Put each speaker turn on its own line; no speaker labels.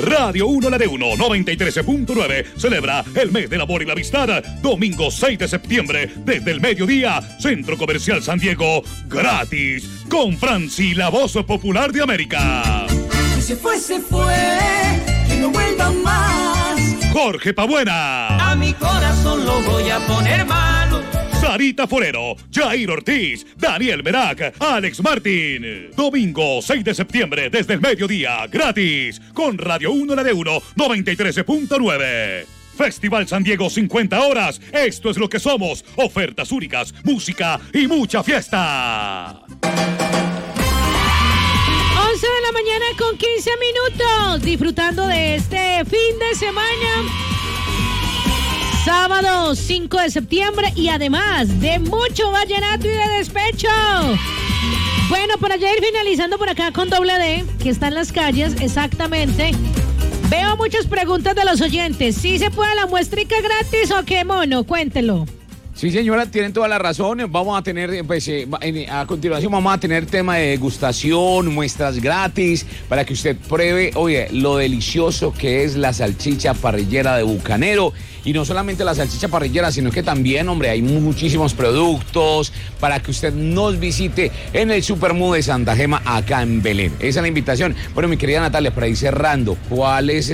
Radio 1 La de 1, 93.9 celebra el mes del amor y la amistad. Domingo 6 de septiembre, desde el mediodía, Centro Comercial San Diego, gratis, con Franci, la voz popular de América.
Si se fue, que no vuelva más.
Jorge Pabuena.
A mi corazón lo voy a poner malo.
Sarita Forero, Jair Ortiz, Daniel Merak, Alex Martín. Domingo 6 de septiembre, desde el mediodía, gratis, con Radio 1 La de 1, 93.9. Festival San Diego 50 horas. Esto es lo que somos. Ofertas únicas, música y mucha fiesta.
11 de la mañana con 15 minutos. Disfrutando de este fin de semana. Sábado 5 de septiembre y además de mucho vallenato y de despecho. Bueno, para ya ir finalizando por acá con Doble D, que está en las calles, exactamente. Veo muchas preguntas de los oyentes. ¿Sí se puede la muestrica gratis o qué, mono? Cuéntelo.
Sí, señora, tienen toda la razón. Vamos a tener, pues, a continuación vamos a tener tema de degustación, muestras gratis, para que usted pruebe, oye, lo delicioso que es la salchicha parrillera de Bucanero. Y no solamente la salchicha parrillera, sino que también, hombre, hay muchísimos productos para que usted nos visite en el Supermu de Santa Gema, acá en Belén. Esa es la invitación. Bueno, mi querida Natalia, para ir cerrando, ¿cuál es